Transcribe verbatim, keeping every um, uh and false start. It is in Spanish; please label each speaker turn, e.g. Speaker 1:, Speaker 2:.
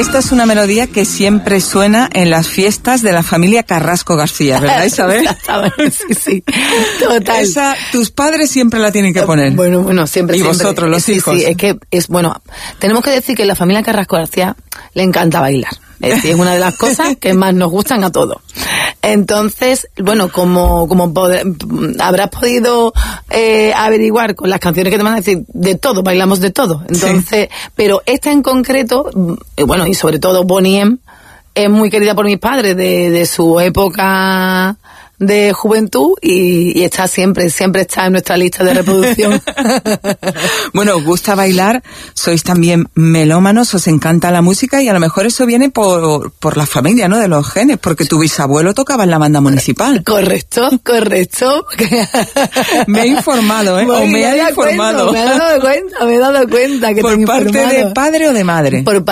Speaker 1: Esta es una melodía que siempre suena en las fiestas de la familia Carrasco García, ¿verdad, Isabel?
Speaker 2: Sí, sí, total.
Speaker 1: Esa, tus padres siempre la tienen que poner.
Speaker 2: Bueno, bueno, siempre,
Speaker 1: y
Speaker 2: siempre.
Speaker 1: vosotros, los
Speaker 2: sí,
Speaker 1: hijos.
Speaker 2: Sí, es que es, bueno, tenemos que decir que la familia Carrasco García le encanta bailar. Es decir, es una de las cosas que más nos gustan a todos. Entonces, bueno, como como pod- habrás podido eh, averiguar con las canciones que te van a decir, de todo, bailamos de todo. Entonces, sí. Pero esta en concreto, eh, bueno, y sobre todo Boney M, es muy querida por mis padres de, de su época de juventud y, y está siempre, siempre está en nuestra lista de reproducción.
Speaker 1: Bueno, os gusta bailar, sois también melómanos, os encanta la música y a lo mejor eso viene por, por la familia, ¿no? De los genes, porque tu bisabuelo tocaba en la banda municipal.
Speaker 2: Correcto, correcto.
Speaker 1: Me he informado, ¿eh?
Speaker 2: Bueno,
Speaker 1: o me he informado.
Speaker 2: Cuenta, me he dado cuenta, me he dado cuenta que
Speaker 1: ¿Por
Speaker 2: te he
Speaker 1: parte
Speaker 2: informado.
Speaker 1: de padre o de madre?
Speaker 2: Por